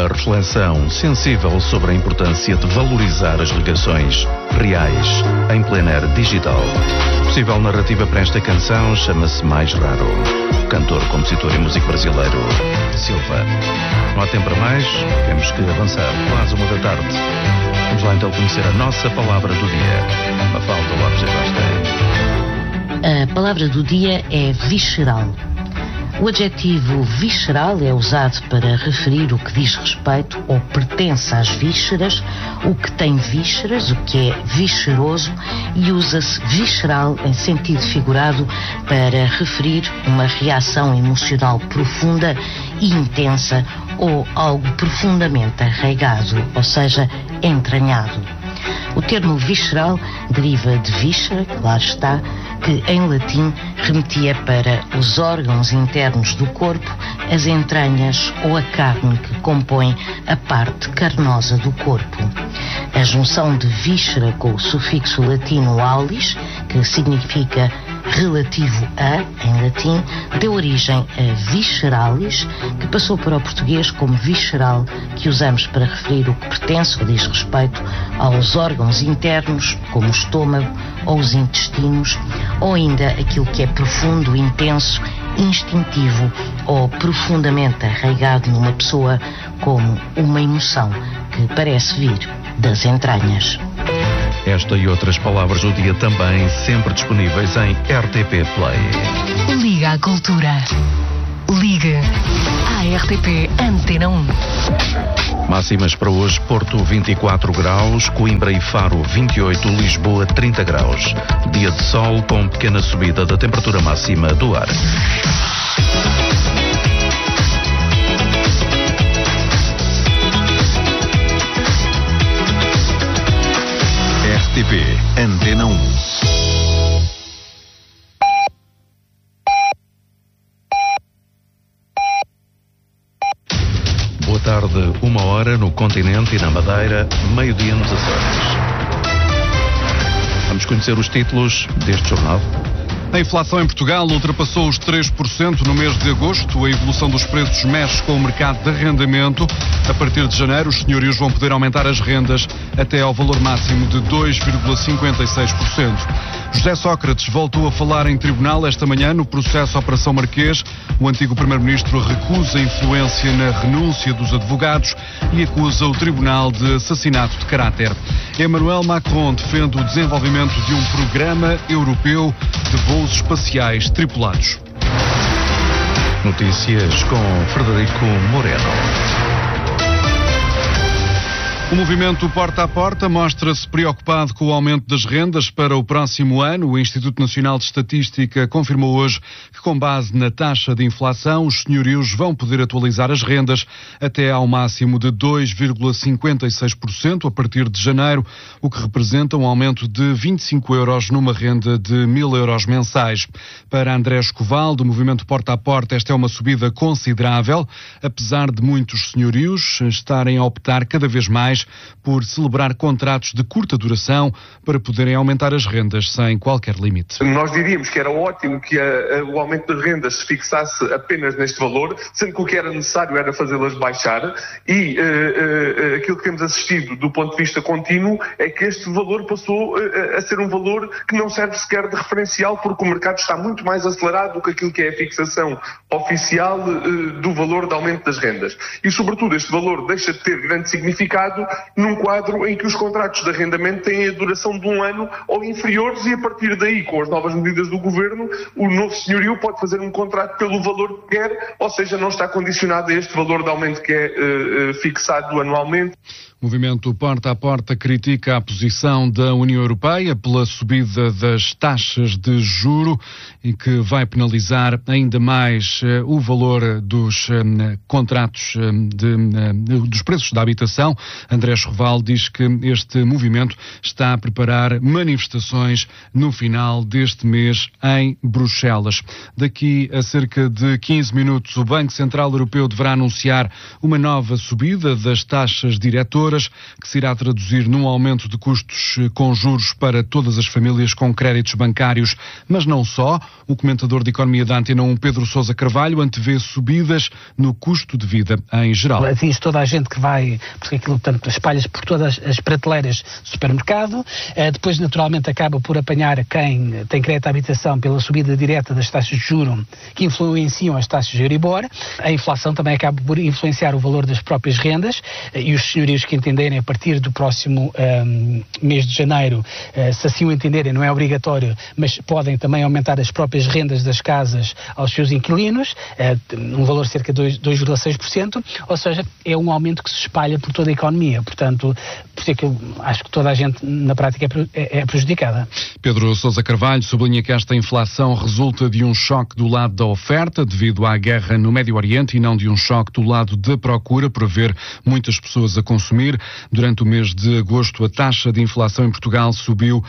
uma reflexão sensível sobre a importância de valorizar as ligações reais em plena era digital. A possível narrativa para esta canção chama-se Mais Raro. O cantor, compositor e músico brasileiro Silva. Não há tempo para mais, temos que avançar. Quase 1 da tarde. Vamos lá então conhecer a nossa palavra do dia. Mafalda Lopes da Costa. A palavra do dia é visceral. O adjetivo visceral é usado para referir o que diz respeito ou pertence às vísceras, o que tem vísceras, o que é visceroso, e usa-se visceral em sentido figurado para referir uma reação emocional profunda e intensa ou algo profundamente arraigado, ou seja, entranhado. O termo visceral deriva de víscera, claro está, que em latim remetia para os órgãos internos do corpo, as entranhas ou a carne que compõe a parte carnosa do corpo. A junção de víscera com o sufixo latino aulis, que significa relativo a, em latim, deu origem a visceralis, que passou para o português como visceral, que usamos para referir o que pertence ou diz respeito aos órgãos internos, como o estômago ou os intestinos, ou ainda aquilo que é profundo, intenso, instintivo ou profundamente arraigado numa pessoa, como uma emoção que parece vir das entranhas. Esta e outras palavras do dia também sempre disponíveis em RTP Play. Liga à Cultura. Liga à RTP Antena 1. Máximas para hoje: Porto 24 graus, Coimbra e Faro 28, Lisboa 30 graus. Dia de sol com pequena subida da temperatura máxima do ar. RTP Antena 1. Boa tarde, 1h no continente e na Madeira, meio-dia nos Açores. Vamos conhecer os títulos deste jornal. A inflação em Portugal ultrapassou os 3% no mês de agosto. A evolução dos preços mexe com o mercado de arrendamento. A partir de janeiro, os senhorios vão poder aumentar as rendas até ao valor máximo de 2,56%. José Sócrates voltou a falar em tribunal esta manhã no processo Operação Marquês. O antigo primeiro-ministro recusa influência na renúncia dos advogados e acusa o tribunal de assassinato de caráter. Emmanuel Macron defende o desenvolvimento de um programa europeu de voos espaciais tripulados. Notícias com Frederico Moreno. O movimento Porta a Porta mostra-se preocupado com o aumento das rendas para o próximo ano. O Instituto Nacional de Estatística confirmou hoje que, com base na taxa de inflação, os senhorios vão poder atualizar as rendas até ao máximo de 2,56% a partir de janeiro, o que representa um aumento de 25 euros numa renda de 1.000 euros mensais. Para André Escoval, do movimento Porta a Porta, esta é uma subida considerável, apesar de muitos senhorios estarem a optar cada vez mais por celebrar contratos de curta duração para poderem aumentar as rendas sem qualquer limite. Nós diríamos que era ótimo que o aumento das rendas se fixasse apenas neste valor, sendo que o que era necessário era fazê-las baixar, e aquilo que temos assistido do ponto de vista contínuo é que este valor passou a ser um valor que não serve sequer de referencial, porque o mercado está muito mais acelerado do que aquilo que é a fixação oficial do valor de aumento das rendas. E, sobretudo, este valor deixa de ter grande significado num quadro em que os contratos de arrendamento têm a duração de 1 ano ou inferiores, e a partir daí, com as novas medidas do Governo, o novo senhorio pode fazer um contrato pelo valor que quer, ou seja, não está condicionado a este valor de aumento que é fixado anualmente. O movimento Porta a Porta critica a posição da União Europeia pela subida das taxas de juro, e que vai penalizar ainda mais o valor dos contratos dos preços da habitação. André Escoval diz que este movimento está a preparar manifestações no final deste mês em Bruxelas. Daqui a cerca de 15 minutos, o Banco Central Europeu deverá anunciar uma nova subida das taxas diretoras. diretoras, que se irá traduzir num aumento de custos com juros para todas as famílias com créditos bancários. Mas não só. O comentador de economia da Antena 1, Pedro Sousa Carvalho, antevê subidas no custo de vida em geral. Atinge toda a gente que vai, porque aquilo, portanto, espalha-se por todas as prateleiras do supermercado. Depois, naturalmente, acaba por apanhar quem tem crédito à habitação pela subida direta das taxas de juros, que influenciam as taxas de Euribor. A inflação também acaba por influenciar o valor das próprias rendas, e os senhorios que entenderem a partir do próximo mês de janeiro, se assim o entenderem, não é obrigatório, mas podem também aumentar as próprias rendas das casas aos seus inquilinos, um valor de cerca de 2,6%, ou seja, é um aumento que se espalha por toda a economia. Portanto, por isso é que eu acho que toda a gente na prática é prejudicada. Pedro Sousa Carvalho sublinha que esta inflação resulta de um choque do lado da oferta devido à guerra no Médio Oriente e não de um choque do lado da procura, por haver muitas pessoas a consumir. Durante o mês de agosto, a taxa de inflação em Portugal subiu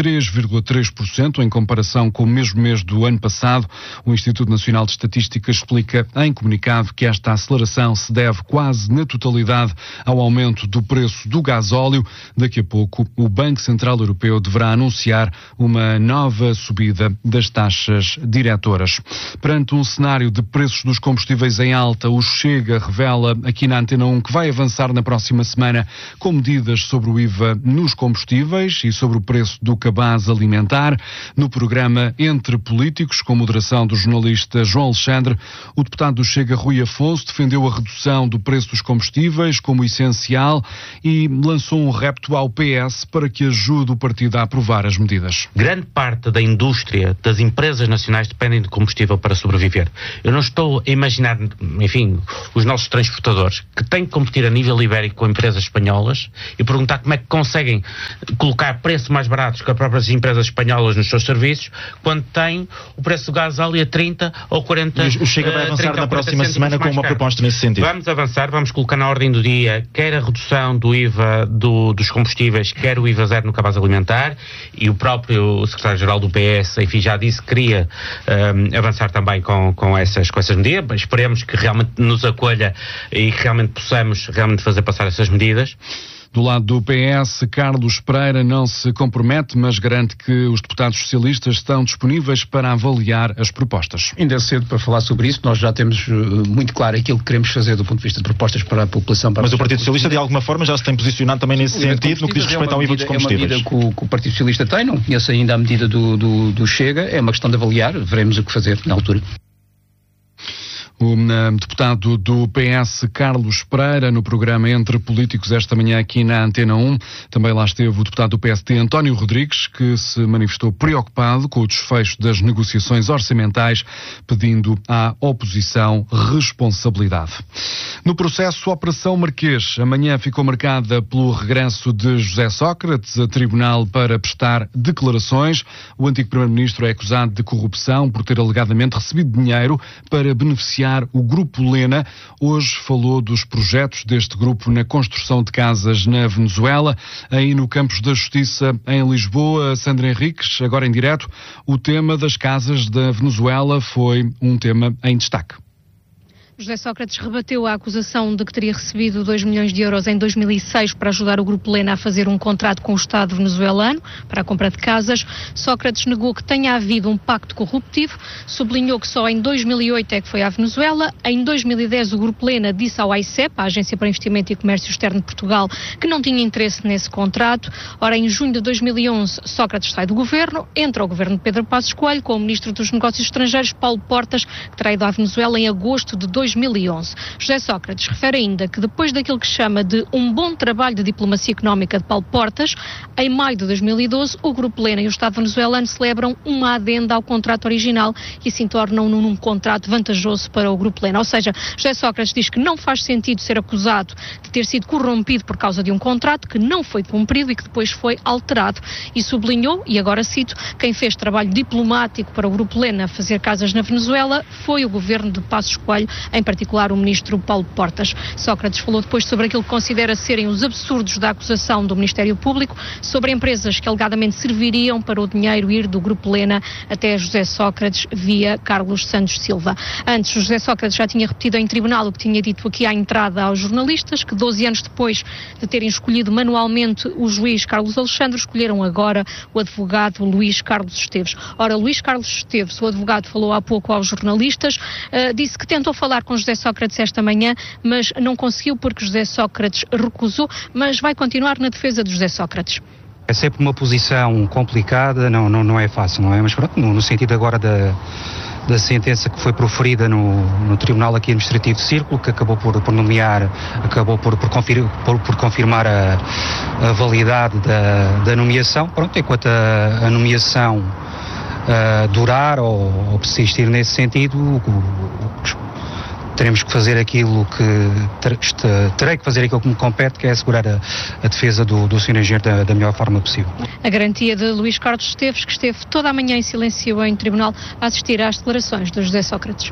3,3% em comparação com o mesmo mês do ano passado. O Instituto Nacional de Estatística explica em comunicado que esta aceleração se deve quase na totalidade ao aumento do preço do gasóleo. Daqui a pouco, o Banco Central Europeu deverá anunciar uma nova subida das taxas diretoras. Perante um cenário de preços dos combustíveis em alta, o Chega revela aqui na Antena 1 que vai avançar na próxima semana com medidas sobre o IVA nos combustíveis e sobre o preço do cabaz alimentar. No programa Entre Políticos, com moderação do jornalista João Alexandre, o deputado do Chega, Rui Afonso, defendeu a redução do preço dos combustíveis como essencial e lançou um repto ao PS para que ajude o partido a aprovar as medidas. Grande parte da indústria, das empresas nacionais, dependem de combustível para sobreviver. Eu não estou a imaginar, enfim, os nossos transportadores que têm que competir a nível ibérico com empresas espanholas e perguntar como é que conseguem colocar preços mais baratos que as próprias empresas espanholas nos seus serviços, quando tem o preço do gasóleo a 30 ou 40 centavos. O Chega vai avançar na próxima semana com uma proposta nesse sentido. Vamos avançar, vamos colocar na ordem do dia quer a redução do IVA dos combustíveis, quer o IVA zero no cabaz alimentar, e o próprio secretário-geral do PS, enfim, já disse que queria avançar também com essas medidas. Esperemos que realmente nos acolha e que realmente possamos realmente fazer passar essas medidas. Do lado do PS, Carlos Pereira não se compromete, mas garante que os deputados socialistas estão disponíveis para avaliar as propostas. Ainda é cedo para falar sobre isso, nós já temos muito claro aquilo que queremos fazer do ponto de vista de propostas para a população. Mas o Partido Socialista, de alguma forma, já se tem posicionado também nesse sentido, no que diz respeito ao IVA dos combustíveis. É uma medida que o Partido Socialista tem, não conheço ainda a medida do Chega, é uma questão de avaliar, veremos o que fazer na altura. O deputado do PS, Carlos Pereira, no programa Entre Políticos esta manhã aqui na Antena 1. Também lá esteve o deputado do PSD, António Rodrigues, que se manifestou preocupado com o desfecho das negociações orçamentais, pedindo à oposição responsabilidade. No processo Operação Marquês, amanhã ficou marcada pelo regresso de José Sócrates a tribunal para prestar declarações. O antigo primeiro-ministro é acusado de corrupção por ter alegadamente recebido dinheiro para beneficiar o Grupo Lena. Hoje falou dos projetos deste grupo na construção de casas na Venezuela. Aí no Campos da Justiça, em Lisboa, Sandra Henriques, agora em direto, o tema das casas da Venezuela foi um tema em destaque. José Sócrates rebateu a acusação de que teria recebido 2 milhões de euros em 2006 para ajudar o Grupo Lena a fazer um contrato com o Estado venezuelano para a compra de casas. Sócrates negou que tenha havido um pacto corruptivo, sublinhou que só em 2008 é que foi à Venezuela. Em 2010 o Grupo Lena disse ao AICEP, a Agência para Investimento e Comércio Externo de Portugal, que não tinha interesse nesse contrato. Ora, em junho de 2011, Sócrates sai do governo, entra o governo de Pedro Passos Coelho com o Ministro dos Negócios Estrangeiros, Paulo Portas, que terá ido à Venezuela em agosto de 2011. José Sócrates refere ainda que depois daquilo que chama de um bom trabalho de diplomacia económica de Paulo Portas, em maio de 2012, o Grupo Lena e o Estado venezuelano celebram uma adenda ao contrato original e assim tornam-no num contrato vantajoso para o Grupo Lena. Ou seja, José Sócrates diz que não faz sentido ser acusado de ter sido corrompido por causa de um contrato que não foi cumprido e que depois foi alterado. E sublinhou, e agora cito, quem fez trabalho diplomático para o Grupo Lena fazer casas na Venezuela foi o governo de Passos Coelho em particular o ministro Paulo Portas. Sócrates falou depois sobre aquilo que considera serem os absurdos da acusação do Ministério Público sobre empresas que alegadamente serviriam para o dinheiro ir do Grupo Lena até José Sócrates via Carlos Santos Silva. Antes, José Sócrates já tinha repetido em tribunal o que tinha dito aqui à entrada aos jornalistas, que 12 anos depois de terem escolhido manualmente o juiz Carlos Alexandre, escolheram agora o advogado Luís Carlos Esteves. Ora, Luís Carlos Esteves, o advogado, falou há pouco aos jornalistas, disse que tentou falar com José Sócrates esta manhã, mas não conseguiu porque José Sócrates recusou, mas vai continuar na defesa de José Sócrates. É sempre uma posição complicada, não é fácil, não é? Mas pronto, no sentido agora da sentença que foi proferida no Tribunal aqui Administrativo de Círculo, que acabou por confirmar a validade da nomeação. Pronto, enquanto a nomeação durar ou persistir nesse sentido, teremos que fazer aquilo terei que fazer aquilo que me compete, que é assegurar a defesa do Sr. Engenheiro da melhor forma possível. A garantia de Luís Carlos Esteves, que esteve toda a manhã em silêncio em tribunal a assistir às declarações de José Sócrates.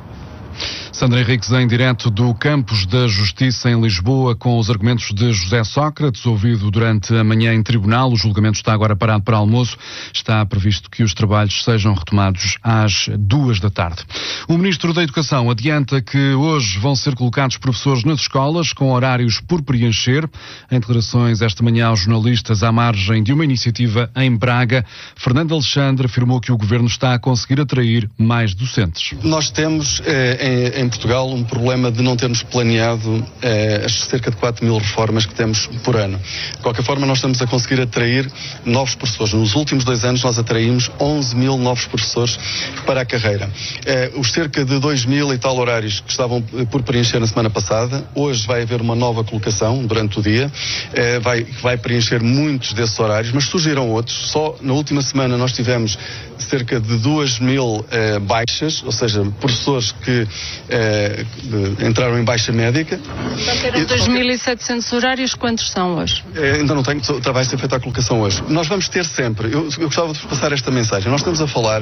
Sandra Henriques em direto do Campos da Justiça em Lisboa com os argumentos de José Sócrates, ouvido durante a manhã em tribunal. O julgamento está agora parado para almoço. Está previsto que os trabalhos sejam retomados às 2 da tarde. O Ministro da Educação adianta que hoje vão ser colocados professores nas escolas com horários por preencher. Em declarações esta manhã aos jornalistas à margem de uma iniciativa em Braga, Fernando Alexandre afirmou que o Governo está a conseguir atrair mais docentes. Nós temos em Portugal um problema de não termos planeado as cerca de 4 mil reformas que temos por ano. De qualquer forma, nós estamos a conseguir atrair novos professores. Nos últimos 2 anos nós atraímos 11 mil novos professores para a carreira. Os cerca de 2 mil e tal horários que estavam por preencher na semana passada, hoje vai haver uma nova colocação durante o dia, vai preencher muitos desses horários, mas surgiram outros. Só na última semana nós tivemos cerca de 2 mil baixas, ou seja, professores que entraram em baixa médica. Eram 2.700 horários, quantos são hoje? Ainda não tenho, vai ser feita a colocação hoje. Nós vamos ter sempre, eu gostava de passar esta mensagem, nós estamos a falar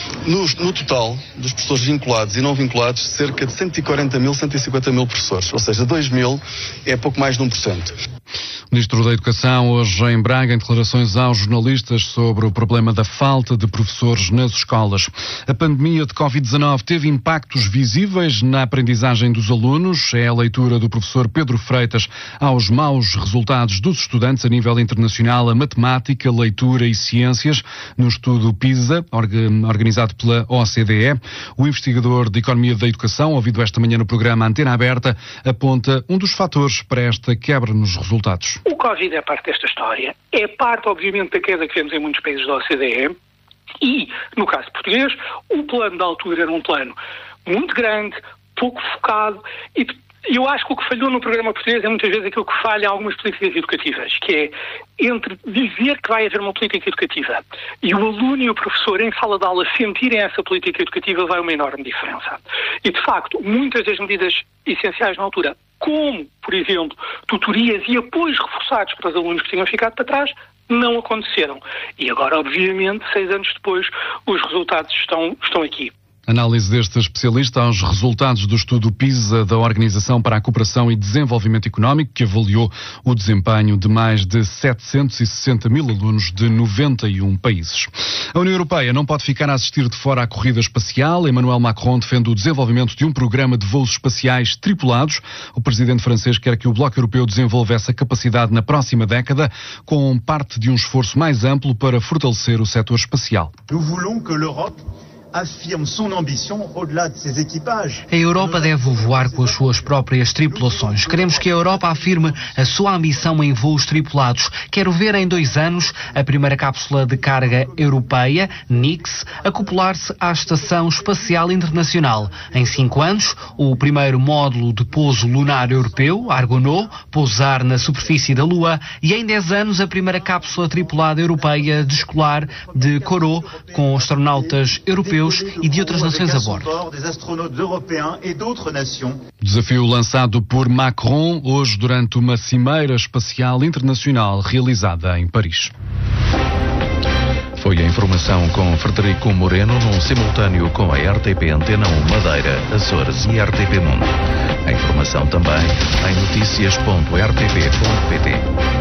no total dos professores vinculados e não vinculados, cerca de 140 mil, 150 mil professores, ou seja, 2 mil é pouco mais de 1%. Ministro da Educação, hoje em Braga, em declarações aos jornalistas sobre o problema da falta de professores nas escolas. A pandemia de Covid-19 teve impactos visíveis na aprendizagem dos alunos. É a leitura do professor Pedro Freitas aos maus resultados dos estudantes a nível internacional, a matemática, leitura e ciências, no estudo PISA, organizado pela OCDE. O investigador de Economia da Educação, ouvido esta manhã no programa Antena Aberta, aponta um dos fatores para esta quebra nos resultados. O Covid é parte desta história. É parte, obviamente, da queda que vemos em muitos países da OCDE e, no caso português, o plano da altura era um plano muito grande, pouco focado e eu acho que o que falhou no programa português é muitas vezes aquilo que falha em algumas políticas educativas, que é entre dizer que vai haver uma política educativa e o aluno e o professor em sala de aula sentirem essa política educativa, vai uma enorme diferença. E, de facto, muitas das medidas essenciais na altura, como, por exemplo, tutorias e apoios reforçados para os alunos que tinham ficado para trás, não aconteceram. E agora, obviamente, 6 anos depois, os resultados estão aqui. Análise deste especialista aos resultados do estudo PISA da Organização para a Cooperação e Desenvolvimento Económico, que avaliou o desempenho de mais de 760 mil alunos de 91 países. A União Europeia não pode ficar a assistir de fora à corrida espacial. Emmanuel Macron defende o desenvolvimento de um programa de voos espaciais tripulados. O presidente francês quer que o Bloco Europeu desenvolva essa capacidade na próxima década, com parte de um esforço mais amplo para fortalecer o setor espacial. A Europa deve voar com as suas próprias tripulações. Queremos que a Europa afirme a sua ambição em voos tripulados. Quero ver em 2 anos a primeira cápsula de carga europeia, Nix, acoplar-se à Estação Espacial Internacional. Em 5 anos, o primeiro módulo de pouso lunar europeu, Argonaut, pousar na superfície da Lua, e em 10 anos a primeira cápsula tripulada europeia descolar de Kourou, com astronautas europeus e de outras nações a bordo. Desafio lançado por Macron hoje durante uma cimeira espacial internacional realizada em Paris. Foi a informação com Frederico Moreno num simultâneo com a RTP Antena 1 Madeira, Açores e RTP Mundo. A informação também em noticias.rtp.pt.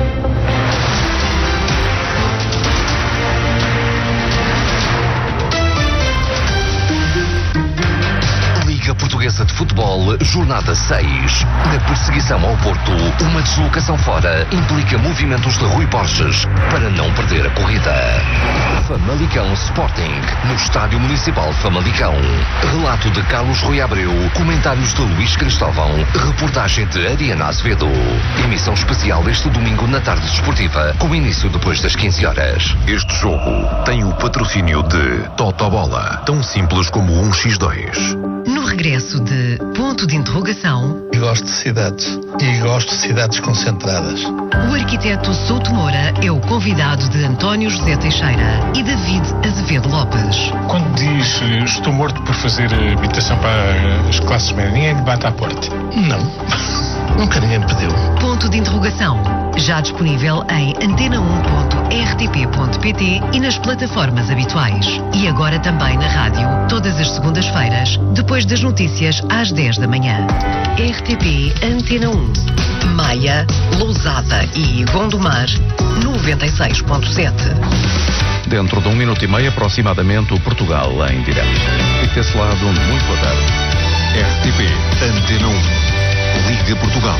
Liga Portuguesa de Futebol, jornada 6. Na perseguição ao Porto, uma deslocação fora implica movimentos de Rui Borges para não perder a corrida. Famalicão Sporting, no Estádio Municipal Famalicão. Relato de Carlos Rui Abreu, comentários de Luís Cristóvão, reportagem de Ariana Azevedo. Emissão especial este domingo na tarde desportiva, com início depois das 15 horas. Este jogo tem o patrocínio de Totobola, tão simples como 1x2. No regresso de Ponto de Interrogação... Eu gosto de cidades. E gosto de cidades concentradas. O arquiteto Souto Moura é o convidado de António José Teixeira e David Azevedo Lopes. Quando diz estou morto por fazer habitação para as classes médias, ninguém me bate à porta. Não. Nunca ninguém me pediu. Ponto de Interrogação. Já disponível em antena1.rtp.pt e nas plataformas habituais. E agora também na rádio, todas as segundas-feiras, depois das notícias às 10 da manhã. RTP Antena 1. Maia, Lousada e Gondomar, 96.7. Dentro de 1 minuto e meio, aproximadamente, o Portugal em direto. E desse lado, muito boa tarde. RTP Antena 1. Liga Portugal.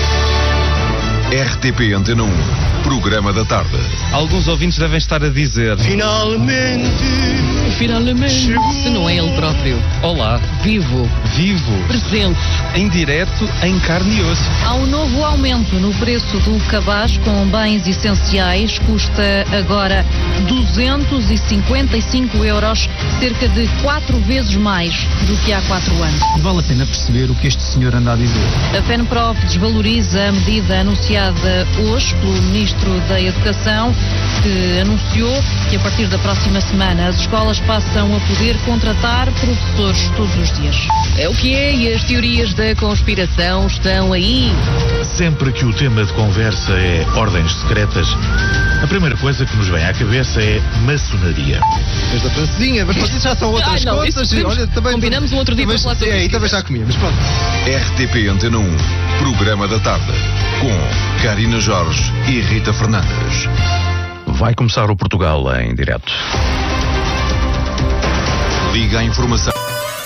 RTP Antena 1, programa da tarde. Alguns ouvintes devem estar a dizer: Finalmente, chegou. Se não é ele próprio. Olá. Vivo. Presente. Em direto, em carne e osso. Há um novo aumento no preço do cabaz com bens essenciais. Custa agora 255 euros, cerca de 4 vezes mais do que há 4 anos. Vale a pena perceber o que este senhor anda a dizer. A FENPROF desvaloriza a medida anunciada hoje pelo Ministro da Educação, que anunciou que a partir da próxima semana as escolas passam a poder contratar professores todos os dias. É o que é, e as teorias da conspiração estão aí. Sempre que o tema de conversa é ordens secretas, a primeira coisa que nos vem à cabeça é maçonaria. Esta francesinha, mas vocês já são outras coisas. Olha, também combinamos um outro dia para falar sobre isso. Também já comíamos, pronto. RTP Antena 1, programa da tarde, com Karina Jorge e Rita Fernandes. Vai começar o Portugal em direto. Liga a informação.